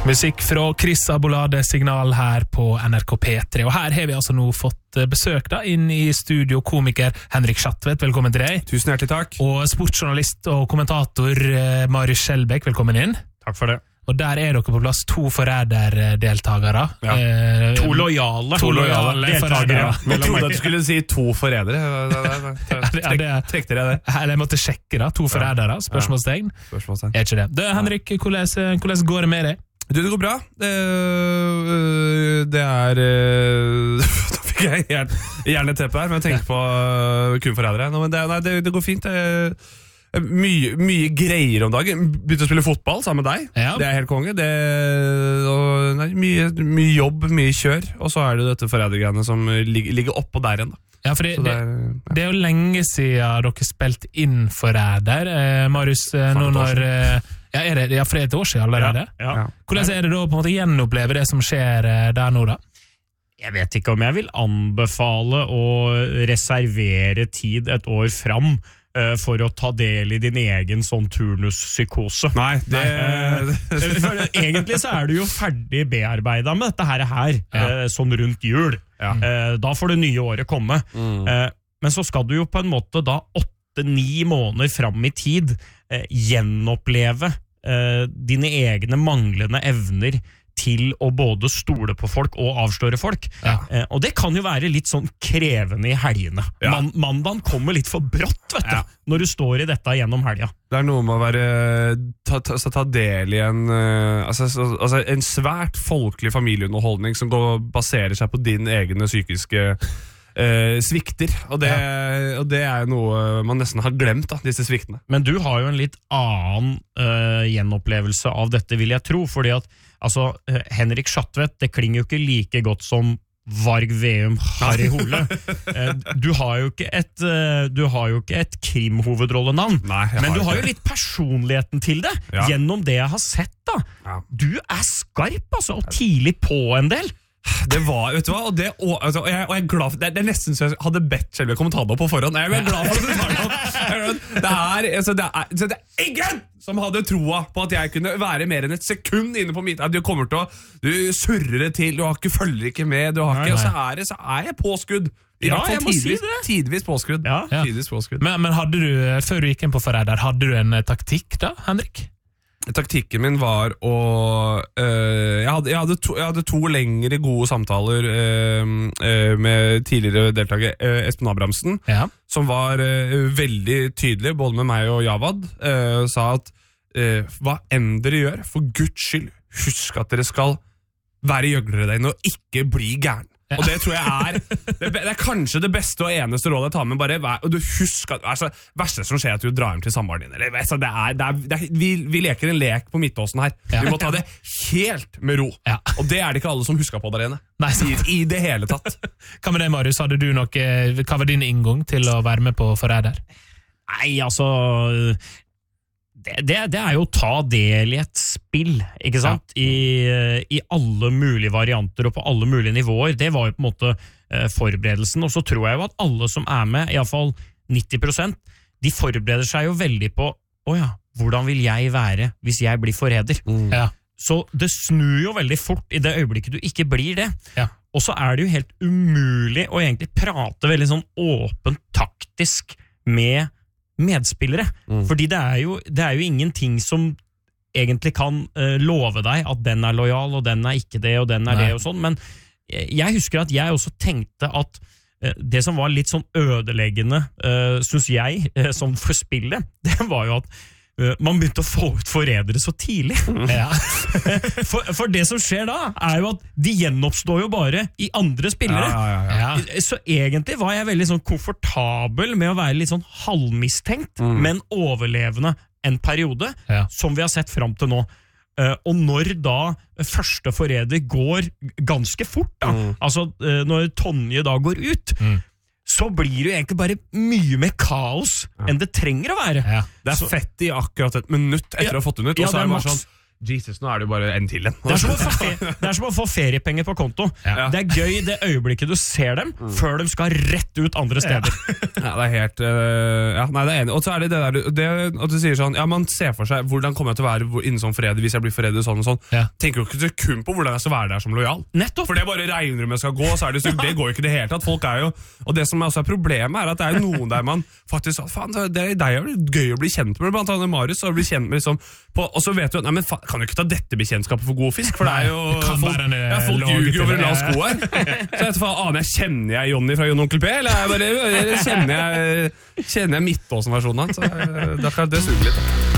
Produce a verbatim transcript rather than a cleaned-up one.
Musikk fra Chris Abolade Signal her på N R K P tre, og her har vi altså nå fått besøk da, inn i studio komiker Henrik Schatvedt, velkommen til deg. Tusen hjertelig takk. Og sportsjournalist og kommentator eh, Marius Skjelbæk, velkommen inn. Takk for det. Og der er dere på plass to forræder-deltagere. Ja. Eh, to lojale. To lojale deltagere. Jeg trodde at du skulle si to forrædere. Trekk dere det. Eller jeg måtte sjekke da, to forrædere, spørsmålstegn. Spørsmålstegn. Er ikke det. Du, Henrik, hvordan, hvordan går det med deg? Du, det går bra. Det, det er Da fikk jeg gjerne, gjerne teppe her, men jeg tenker på uh, kun forrædere. Men det, nei, det, det går fint. Det, mye, mye greier om dagen. Begynte å spille fotball sammen med deg. Ja. Det er helt konge. Det, og, nei, mye, mye jobb, mye kjør. Og så er det dette forrædergreiene som ligger, ligger oppå der igjen. Ja, for det, det, det, er, ja. det er jo lenge siden dere spilte inn forræder. Eh, Marius, nå når... Ja, er det, ja, for det er et år siden allerede. Ja, ja. Hvordan er det da på en måte gjenoppleve det som skjer der nå da? Jeg vet ikke om jeg vil anbefale å reservere tid et år fram uh, for å ta del i din egen sånn turnuspsykose. Nei, det... For egentlig så er du jo ferdig bearbeidet med dette her, her ja. uh, sånn rundt jul. Ja. Uh, da får det nye året komme. Mm. Uh, men så skal du jo på en måte da åtte-ni måneder fram i tid uh, gjenoppleve Uh, dine egne manglende evner til å både stole på folk og avsløre folk. Ja. Uh, og det kan jo være litt sånn krevende i helgene. Ja. Man, mandagen kommer litt for brått, vet du, ja. Når du står i dette gjennom helga. Det er noe med å være, ta, ta, ta del i en, uh, altså, altså, en svært folkelig familieunderholdning som går, baserer seg på din egne psykiske Uh, svikter, og det, ja. og det er jo noe man nesten har glemt da, disse sviktene. Men du har jo en litt annen uh, gjenopplevelse av dette, vil jeg tro, fordi at altså, uh, Henrik Schatvedt, det klinger jo ikke like godt som Varg Veum Harry Hole. uh, du har jo ikke et uh, du har jo ikke et krimhovedrollenavn, men du har jo litt personligheten til det, ja. Gjennom det jeg har sett da. Ja. Du er skarp, altså, og tidlig på en del. Det var, vet du hva, og, det, og, altså, og, jeg, og jeg er glad for det. Det er nesten så jeg hadde bedt selve kommentator på forhånd. Jeg er glad for at du tar det opp. Det er, altså, det er, altså, det er ingen som hadde troa på at jeg kunne være mer enn et sekund inne på mitt. Du kommer til å, du surrer det til, du har ikke, følger ikke med, du har ikke, og så er, det, så er jeg påskudd. Ja, jeg må tidvis, si det. Tidvis påskrudd. Ja. Ja. Tidvis påskrudd. Men, men hadde du, før du gikk inn på forræder, hadde du en taktikk da, Henrik? Taktikken min var å øh, jeg, hadde, jeg, hadde to, jeg hadde to lengre gode samtaler øh, øh, med tidligere deltaker øh, Espen Abrahamsen, ja. Som var øh, veldig tydelig, både med meg og Javad, øh, sa at øh, hva enn dere gjør, for Guds skyld, husk at dere skal være gjøglere der inne og ikke bli gæren. Ja. Og det tror jeg er det, det er kanskje det beste og eneste rådet jeg tar med. Bare, og du husker altså, verste som skjer er at du drar hjem til samboeren din eller, altså, det er, det er, det er, vi, vi leker en lek på Midtåsen her. Ja. Vi må ta det helt med ro. Ja. Og det er det ikke alle som husker på der inne. Nei, I, I det hele tatt. Hva med deg, Marius? Hadde du noe, hva var din inngang til å være med på forræder? Nei, altså Det, det, det er jo å ta del i et spill, ikke sant? Ja. I, I alle mulige varianter og på alle mulige nivåer. Det var jo på en måte eh, forberedelsen, og så tror jeg jo at alle som er med, i hvert fall nitti prosent, de forbereder seg jo veldig på, åja, hvordan vil jeg være hvis jeg blir forræder? Mm. Ja. Så det snur jo veldig fort i det øyeblikket du ikke blir det. Ja. Og så er det jo helt umulig å egentlig prate veldig sånn åpent, taktisk med medspillere, mm. fordi det er, jo, det er jo ingenting som egentlig kan uh, love deg at den er lojal, og den er ikke det, og den er Nei. Det og sånn, men jeg husker at jeg også tenkte at uh, det som var litt sånn ødeleggende, uh, synes jeg, uh, som for spillet, det var jo at uh, man begynte å få ut forrædere så tidlig. Ja. for, for det som skjer da, er jo at de gjenoppstår jo bare i andre spillere. Ja, ja, ja, ja. Så egentlig var jeg veldig sånn komfortabel med å være litt sånn halvmistenkt, mm. men overlevende en periode, ja. Som vi har sett frem til nå. Uh, og når da første forræder går ganske fort, da, mm. altså uh, når Tonje da går ut, mm. så blir det jo egentlig bare mye mer kaos ja. Enn det trenger å være. Ja. Det er så, fett i akkurat et minutt etter ja, å ha fått den ut, og ja, så er det bare sånn, Jesus, nå er det jo bare en til en. Det er som å få, fe det er som å få feriepenger på konto. Ja. Det er gøy det øyeblikket du ser dem, mm. før de skal rett ut andre steder. Ja, ja det er helt uh, ja, nei, det er enig. Og så er det det der det, at du sier sånn, ja, man ser for seg hvordan kommer jeg til å være innen sånn fred hvis jeg blir forredet sånn og sånn. Ja. Tenker jo ikke kun på hvordan jeg skal være der som lojal. Nettopp. For det bare regner om jeg skal gå, så er det stygt. Det går jo ikke det hele tatt. Folk er jo, og det som også er problemet er at det er noen der man faktisk, faen, det er deg er gøy å bli kjent med, blant annet Marius, og bli kjent med liksom, på, og så vet du, nei, men fa kan du ikke ta dette bekjentskapet for god fisk, for det er jo folk, ja, folk ljuger over en lav sko her. Så jeg vet faen, aner jeg, kjenner jeg Johnny fra Jon Onkel P, eller, jeg bare, eller kjenner jeg, kjenner jeg Midtåsen-versjonen, så da kan det suge litt.